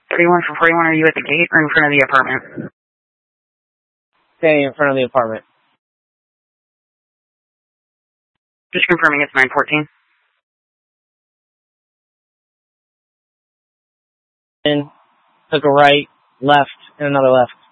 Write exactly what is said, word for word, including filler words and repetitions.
thirty-one for forty-one, are you at the gate or in front of the apartment? Standing in front of the apartment. Just confirming it's nine fourteen. And took a right, left, and another left.